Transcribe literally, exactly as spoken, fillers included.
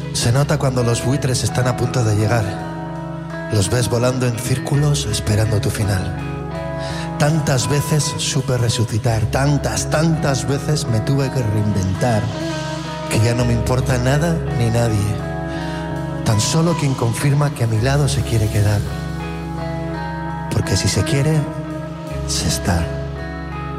Se nota cuando los buitres están a punto de llegar. Los ves volando en círculos esperando tu final. Tantas veces supe resucitar, tantas, tantas veces me tuve que reinventar, que ya no me importa nada ni nadie. Tan solo quien confirma que a mi lado se quiere quedar. Porque si se quiere, se está.